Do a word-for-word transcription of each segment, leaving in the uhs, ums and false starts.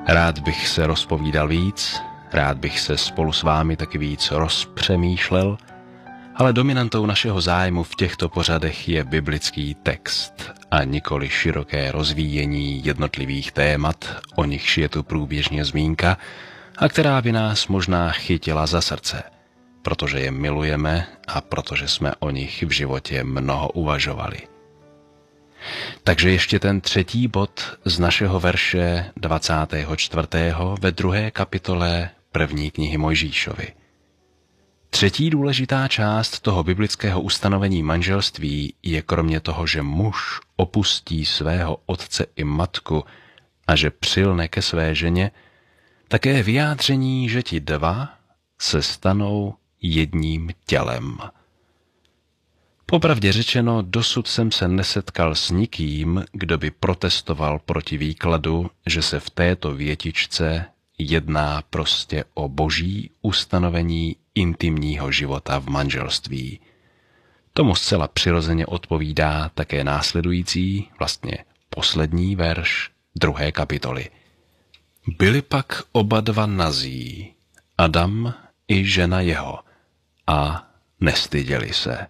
Rád bych se rozpovídal víc, rád bych se spolu s vámi taky víc rozpřemýšlel, ale dominantou našeho zájmu v těchto pořadech je biblický text a nikoli široké rozvíjení jednotlivých témat, o nichž je tu průběžně zmínka a která by nás možná chytila za srdce, protože je milujeme a protože jsme o nich v životě mnoho uvažovali. Takže ještě ten třetí bod z našeho verše dvacátého čtvrtého ve druhé kapitole první knihy Mojžíšovy. Třetí důležitá část toho biblického ustanovení manželství je kromě toho, že muž opustí svého otce i matku a že přilne ke své ženě, také vyjádření, že ti dva se stanou jedním tělem. Popravdě řečeno, dosud jsem se nesetkal s nikým, kdo by protestoval proti výkladu, že se v této větičce jedná prostě o boží ustanovení intimního života v manželství. Tomu zcela přirozeně odpovídá také následující, vlastně poslední verš druhé kapitoly. Byli pak oba dva nazí, Adam i žena jeho, a nestyděli se.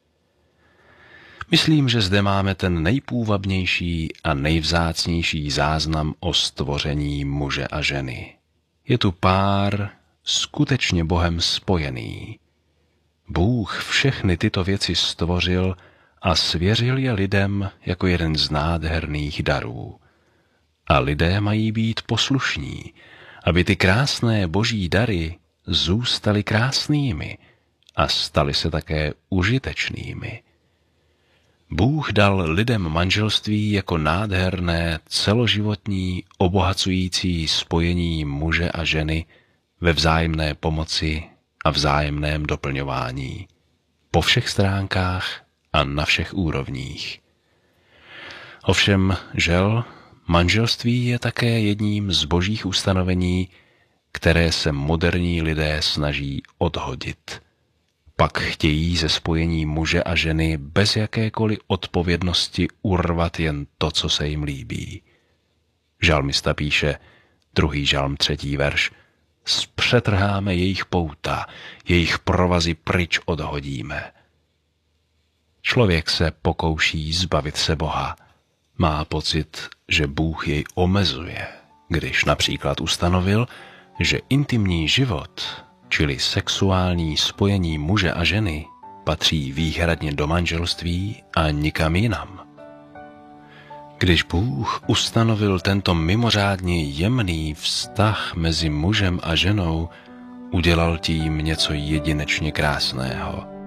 Myslím, že zde máme ten nejpůvabnější a nejvzácnější záznam o stvoření muže a ženy. Je tu pár skutečně Bohem spojený. Bůh všechny tyto věci stvořil a svěřil je lidem jako jeden z nádherných darů. A lidé mají být poslušní, aby ty krásné boží dary zůstaly krásnými a staly se také užitečnými. Bůh dal lidem manželství jako nádherné, celoživotní, obohacující spojení muže a ženy ve vzájemné pomoci a vzájemném doplňování. Po všech stránkách a na všech úrovních. Ovšem, žel, manželství je také jedním z božích ustanovení, které se moderní lidé snaží odhodit. Pak chtějí ze spojení muže a ženy bez jakékoliv odpovědnosti urvat jen to, co se jim líbí. Žalmista píše, druhý žalm, třetí verš, zpřetrháme jejich pouta, jejich provazy pryč odhodíme. Člověk se pokouší zbavit se Boha. Má pocit, že Bůh jej omezuje, když například ustanovil, že intimní život, čili sexuální spojení muže a ženy, patří výhradně do manželství a nikam jinam. Když Bůh ustanovil tento mimořádně jemný vztah mezi mužem a ženou, udělal tím něco jedinečně krásného.